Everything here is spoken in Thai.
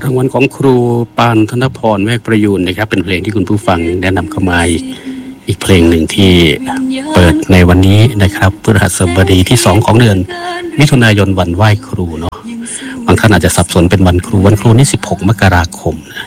รางวัลของครูปานธนพรแวกประยูนนะครับเป็นเพลงที่คุณผู้ฟังแนะนำเข้ามาอีกเพลงหนึ่งที่เปิดในวันนี้นะครับพฤหัสบดีที่2ของเดือนมิถุนายนวันไหว้ครูเนาะบางท่านอาจจะสับสนเป็นวันครูนี่16 มกราคมนะ